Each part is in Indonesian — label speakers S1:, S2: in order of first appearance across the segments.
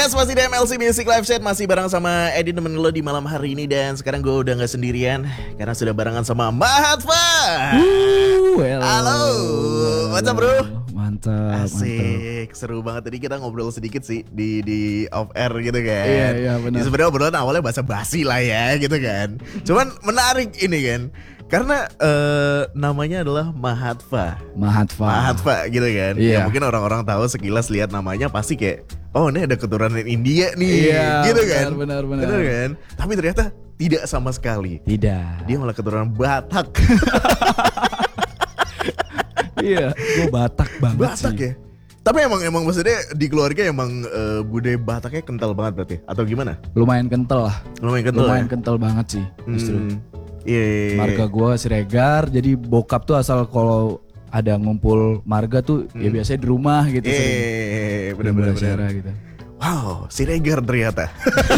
S1: Yes, masih di MLC Music Live Set. Masih bareng sama Edi temen lo di malam hari ini. Dan sekarang gue udah gak sendirian karena sudah barengan sama Mahatva. Halo, what's up bro?
S2: Mantap.
S1: Asik, seru banget. Tadi kita ngobrol sedikit sih di off air gitu kan.
S2: Iya benar.
S1: Sebenarnya obrolan awalnya basa-basi lah ya gitu kan. Cuman menarik ini kan. Karena namanya adalah Mahatva gitu kan.
S2: Iya.
S1: Ya mungkin orang-orang tahu sekilas lihat namanya pasti kayak, oh ini ada keturunan India nih,
S2: iya,
S1: gitu kan.
S2: Benar.
S1: Benar kan? Tapi ternyata tidak sama sekali.
S2: Tidak.
S1: Dia malah keturunan Batak.
S2: Iya, gue Batak banget
S1: Batak
S2: sih.
S1: ya. Tapi emang maksudnya di keluarga emang budaya Bataknya kental banget berarti atau gimana?
S2: Lumayan kental lah.
S1: Lumayan
S2: Kental banget sih justru.
S1: Iya.
S2: Marga gue Siregar, jadi bokap tuh asal kalau ada ngumpul marga tuh ya biasanya di rumah gitu sering.
S1: Bener.
S2: Gitu.
S1: Wow, Siregar ternyata.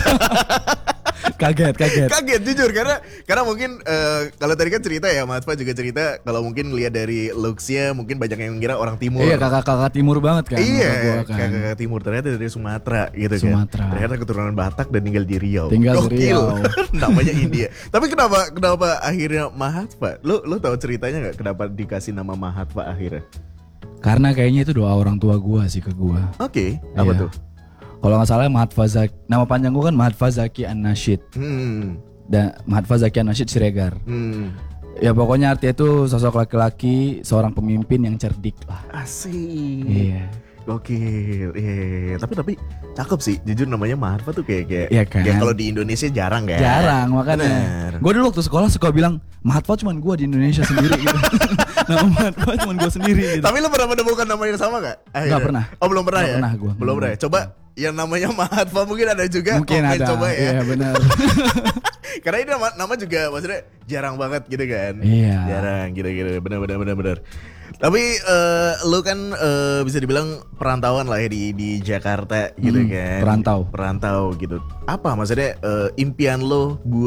S2: Kaget.
S1: Jujur karena mungkin kalau tadi kan cerita ya Mas Fa juga cerita kalau mungkin lihat dari looksnya mungkin banyak yang ngira orang timur.
S2: Iya, kakak timur banget kan.
S1: Iya,
S2: gua kan.
S1: kakak timur ternyata dari Sumatera gitu
S2: Sumatera.
S1: kan. Ternyata keturunan Batak dan tinggal di Riau.
S2: Tinggal di
S1: Gokil.
S2: Riau.
S1: Namanya India. Tapi kenapa akhirnya Mahatva? Lu tahu ceritanya nggak kenapa dikasih nama Mahatva akhirnya?
S2: Karena kayaknya itu doa orang tua gue sih ke gue.
S1: Oke, apa
S2: Iya.
S1: tuh?
S2: Kalau nggak salah Mahatva Zaki, nama panjang gue kan Mahatva Zaki An-Nashid. Dan Mahatva Zaki An-Nashid Siregar. Ya pokoknya artinya itu sosok laki-laki, seorang pemimpin yang cerdik lah.
S1: Asik.
S2: Iya.
S1: Gokil. Iya. Tapi cakep sih. Jujur namanya Mahatva tuh kayak
S2: Iya kan?
S1: ya kalau di Indonesia jarang kan.
S2: Jarang makanya.
S1: Bener.
S2: Gue dulu waktu sekolah suka bilang Mahatva cuman gue di Indonesia sendiri gitu. Nama Mahatva cuman gue sendiri gitu.
S1: Tapi lu pernah menemukan nama yang sama gak?
S2: Nggak pernah.
S1: Oh belum pernah
S2: Nggak
S1: ya?
S2: pernah gua.
S1: Belum pernah ya? Coba yang namanya Mahatva mungkin ada juga.
S2: Mungkin
S1: Komen
S2: ada.
S1: coba ya.
S2: Iya benar.
S1: Karena ini nama juga maksudnya jarang banget gitu kan.
S2: Iya.
S1: Jarang gitu. Bener. Tapi lu kan bisa dibilang perantauan lah ya di Jakarta gitu kan.
S2: Perantau
S1: gitu. Apa maksudnya impian lu